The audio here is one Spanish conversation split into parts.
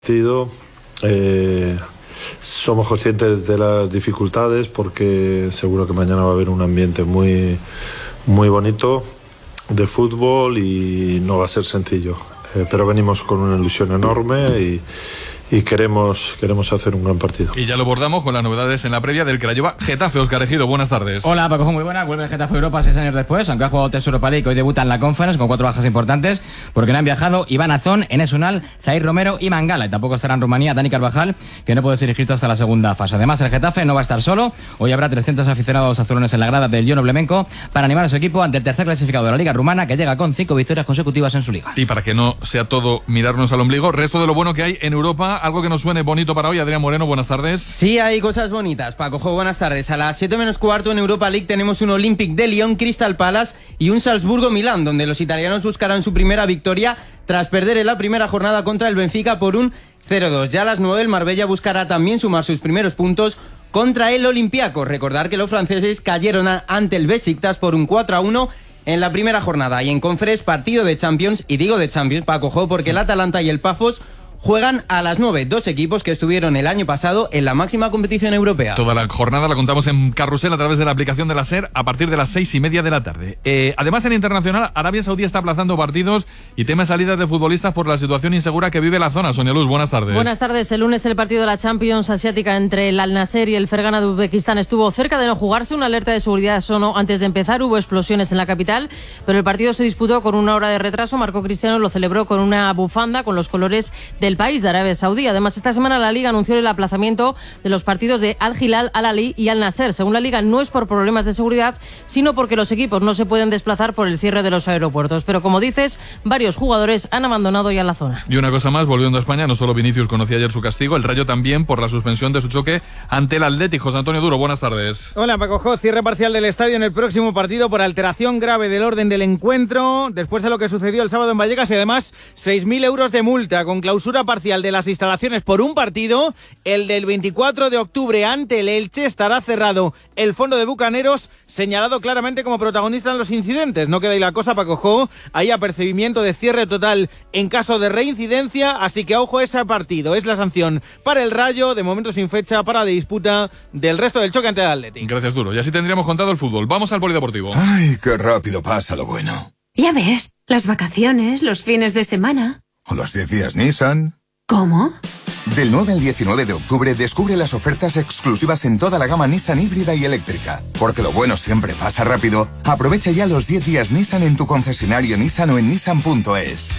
Somos conscientes de las dificultades porque seguro que mañana va a haber un ambiente muy, muy bonito de fútbol y no va a ser sencillo, pero venimos con una ilusión enorme y queremos hacer un gran partido. Y ya lo abordamos con las novedades en la previa del Craiova Getafe. Óscar Ejido, buenas tardes. Hola, Paco, muy buena. Vuelve el Getafe a Europa 6 años después, aunque ha jugado 3 Europa League. Hoy debuta en la Conference con 4 bajas importantes porque no han viajado Iván Azón, Enes Unal, Zair Romero y Mangala. Y tampoco estará en Rumanía Dani Carvajal, que no puede ser inscrito hasta la segunda fase. Además, el Getafe no va a estar solo. Hoy habrá 300 aficionados azulones en la grada del Jono Blemenko para animar a su equipo ante el tercer clasificado de la Liga Rumana, que llega con 5 victorias consecutivas en su liga. Y para que no sea todo mirarnos al ombligo, resto de lo bueno que hay en Europa, algo que nos suene bonito para hoy. Adrián Moreno, buenas tardes. Sí, hay cosas bonitas, Paco. Buenas tardes. A las 7 menos cuarto en Europa League tenemos un Olympique de Lyon, Crystal Palace y un Salzburgo-Milán, donde los italianos buscarán su primera victoria tras perder en la primera jornada contra el Benfica por un 0-2. Ya a las 9 el Marbella buscará también sumar sus primeros puntos contra el Olympiacos. Recordar que los franceses cayeron ante el Besiktas por un 4-1 en la primera jornada. Y en Conference, partido de Champions, y digo de Champions, Paco, porque el Atalanta y el Pafos juegan a las 9, 2 equipos que estuvieron el año pasado en la máxima competición europea. Toda la jornada la contamos en Carrusel a través de la aplicación de la SER a partir de las 6:30 de la tarde. Además, en internacional, Arabia Saudí está aplazando partidos y teme salidas de futbolistas por la situación insegura que vive la zona. Sonia Luz, buenas tardes. Buenas tardes. El lunes el partido de la Champions asiática entre el Al Nassr y el Fergana de Uzbekistán estuvo cerca de no jugarse. Una alerta de seguridad sonó antes de empezar. Hubo explosiones en la capital, pero el partido se disputó con 1 hora de retraso. Marco Cristiano lo celebró con una bufanda con los colores del país de Arabia Saudí. Además, esta semana la Liga anunció el aplazamiento de los partidos de Al Hilal, Al Ahly y Al Nassr. Según la Liga, no es por problemas de seguridad, sino porque los equipos no se pueden desplazar por el cierre de los aeropuertos. Pero como dices, varios jugadores han abandonado ya la zona. Y una cosa más, volviendo a España, no solo Vinicius conocía ayer su castigo, el Rayo también por la suspensión de su choque ante el Athletic. José Antonio Duro, buenas tardes. Hola, Paco. Cierre parcial del estadio en el próximo partido por alteración grave del orden del encuentro, después de lo que sucedió el sábado en Vallecas, y además 6.000 euros de multa con clausura parcial de las instalaciones por un partido. El del 24 de octubre ante el Elche estará cerrado el fondo de Bucaneros, señalado claramente como protagonista en los incidentes. No queda ahí la cosa, Paco. Hay apercibimiento de cierre total en caso de reincidencia, así que ojo a ese partido. Es la sanción para el Rayo, de momento sin fecha para la disputa del resto del choque ante el Athletic. Gracias, Duro. Y así tendríamos contado el fútbol. Vamos al polideportivo. Ay, qué rápido pasa lo bueno. Ya ves, las vacaciones, los fines de semana. O los 10 días Nissan. ¿Cómo? Del 9 al 19 de octubre descubre las ofertas exclusivas en toda la gama Nissan híbrida y eléctrica. Porque lo bueno siempre pasa rápido. Aprovecha ya los 10 días Nissan en tu concesionario Nissan o en nissan.es.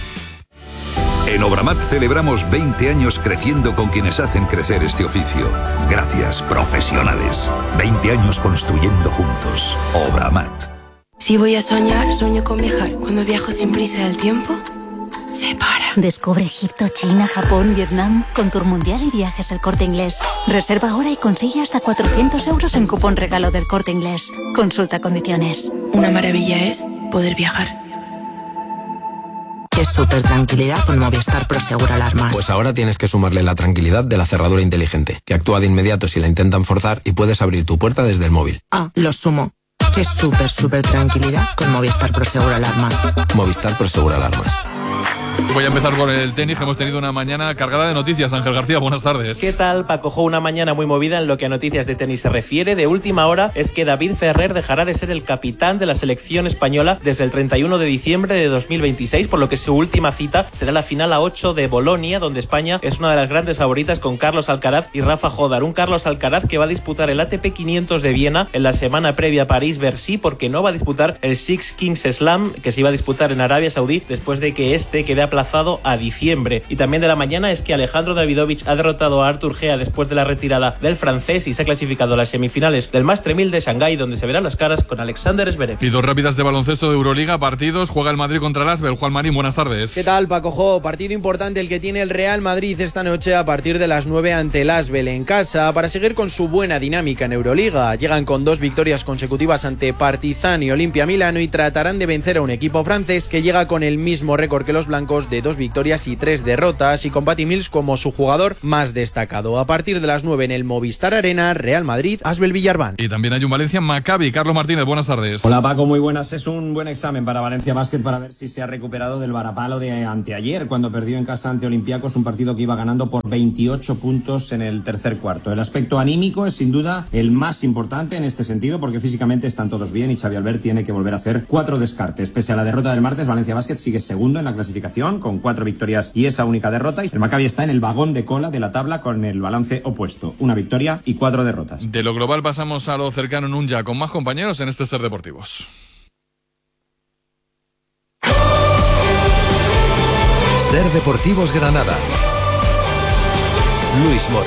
En Obramat celebramos 20 años creciendo con quienes hacen crecer este oficio. Gracias, profesionales. 20 años construyendo juntos. Obramat. Si voy a soñar, sueño con viajar. Cuando viajo sin prisa del tiempo se para. Descubre Egipto, China, Japón, Vietnam con Tour Mundial y Viajes El Corte Inglés. Reserva ahora y consigue hasta 400 euros en cupón regalo del Corte Inglés. Consulta condiciones. Una maravilla es poder viajar. Es súper tranquilidad con Movistar Prosegur Alarmas. Pues ahora tienes que sumarle la tranquilidad de la cerradura inteligente, que actúa de inmediato si la intentan forzar y puedes abrir tu puerta desde el móvil. Ah, lo sumo. Que es súper tranquilidad con Movistar Prosegur Alarmas. Movistar Prosegur Alarmas. Voy a empezar con el tenis, que hemos tenido una mañana cargada de noticias. Ángel García, buenas tardes. ¿Qué tal, Paco? Una mañana muy movida en lo que a noticias de tenis se refiere. De última hora es que David Ferrer dejará de ser el capitán de la selección española desde el 31 de diciembre de 2026, por lo que su última cita será la final A8 de Bolonia, donde España es una de las grandes favoritas con Carlos Alcaraz y Rafa Jodar. Un Carlos Alcaraz que va a disputar el ATP 500 de Viena en la semana previa a París-Bercy, porque no va a disputar el Six Kings Slam, que se iba a disputar en Arabia Saudí, después de que este quede aplazado a diciembre. Y también de la mañana es que Alejandro Davidovich ha derrotado a Artur Gea después de la retirada del francés y se ha clasificado a las semifinales del Master 1000 de Shanghái, donde se verán las caras con Alexander Zverev. Y dos rápidas de baloncesto de Euroliga, partidos. Juega el Madrid contra el Asbel. Juan Marín, buenas tardes. ¿Qué tal, Paco? Partido importante el que tiene el Real Madrid esta noche a partir de las 9 ante el Asbel en casa para seguir con su buena dinámica en Euroliga. Llegan con 2 victorias consecutivas ante Partizan y Olimpia Milano y tratarán de vencer a un equipo francés que llega con el mismo récord que los blancos rojiblancos de 2 victorias y 3 derrotas y con Patty Mills como su jugador más destacado. A partir de las 9 en el Movistar Arena, Real Madrid, Asbel Villarban. Y también hay un Valencia Maccabi. Carlos Martínez, buenas tardes. Hola Paco, muy buenas. Es un buen examen para Valencia Basket para ver si se ha recuperado del varapalo de anteayer, cuando perdió en casa ante Olympiacos, un partido que iba ganando por 28 puntos en el tercer cuarto. El aspecto anímico es sin duda el más importante en este sentido, porque físicamente están todos bien y Xavi Albert tiene que volver a hacer 4 descartes. Pese a la derrota del martes, Valencia Basket sigue segundo en la clasificación con 4 victorias y esa única derrota. Y el Maccabi está en el vagón de cola de la tabla con el balance opuesto, 1 victoria y 4 derrotas. De lo global pasamos a lo cercano en un ya con más compañeros en este Ser Deportivos. Ser Deportivos Granada. Luis Mora.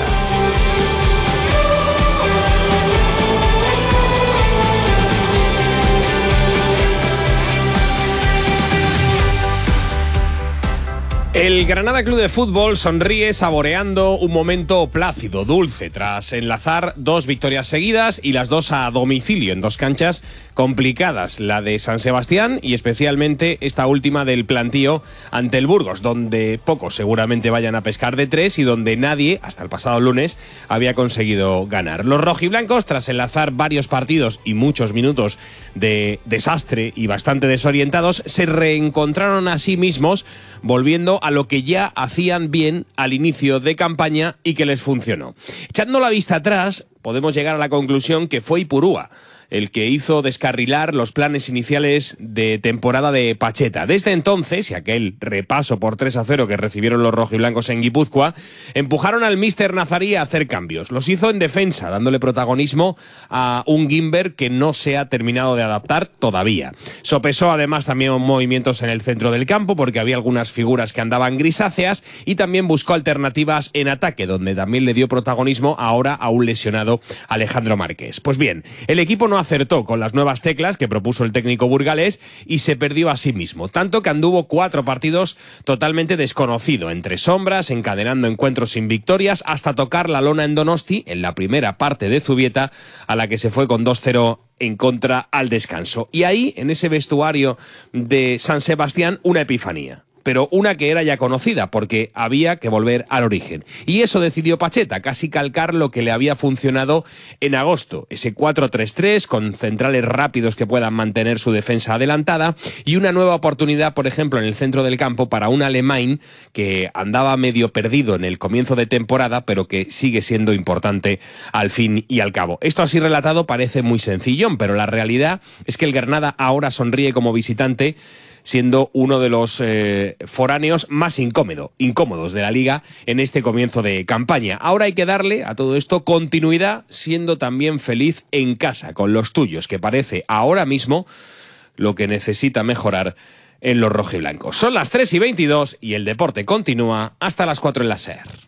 El Granada Club de Fútbol sonríe saboreando un momento plácido, dulce, tras enlazar 2 victorias seguidas y las 2 a domicilio en 2 canchas complicadas, la de San Sebastián y especialmente esta última del plantío ante el Burgos, donde pocos seguramente vayan a pescar de 3 y donde nadie, hasta el pasado lunes, había conseguido ganar. Los rojiblancos, tras enlazar varios partidos y muchos minutos de desastre y bastante desorientados, se reencontraron a sí mismos, volviendo a lo que ya hacían bien al inicio de campaña y que les funcionó. Echando la vista atrás, podemos llegar a la conclusión que fue Ipurúa el que hizo descarrilar los planes iniciales de temporada de Pacheta. Desde entonces, y aquel repaso por 3-0 que recibieron los rojiblancos en Guipúzcoa, empujaron al míster nazarí a hacer cambios. Los hizo en defensa, dándole protagonismo a un Guimber que no se ha terminado de adaptar todavía. Sopesó además también movimientos en el centro del campo, porque había algunas figuras que andaban grisáceas, y también buscó alternativas en ataque, donde también le dio protagonismo ahora a un lesionado Alejandro Márquez. Pues bien, el equipo no acertó con las nuevas teclas que propuso el técnico burgalés y se perdió a sí mismo, tanto que anduvo 4 partidos totalmente desconocido, entre sombras, encadenando encuentros sin victorias, hasta tocar la lona en Donosti en la primera parte de Zubieta, a la que se fue con 2-0 en contra al descanso. Y ahí, en ese vestuario de San Sebastián, una epifanía. Pero una que era ya conocida, porque había que volver al origen. Y eso decidió Pacheta, casi calcar lo que le había funcionado en agosto. Ese 4-3-3, con centrales rápidos que puedan mantener su defensa adelantada, y una nueva oportunidad, por ejemplo, en el centro del campo para un Alemán que andaba medio perdido en el comienzo de temporada, pero que sigue siendo importante al fin y al cabo. Esto así relatado parece muy sencillón, pero la realidad es que el Granada ahora sonríe como visitante, siendo uno de los foráneos más incómodos de la liga en este comienzo de campaña. Ahora hay que darle a todo esto continuidad, siendo también feliz en casa con los tuyos, que parece ahora mismo lo que necesita mejorar en los rojiblancos. Son las 3:22 y el deporte continúa hasta las 4 en la SER.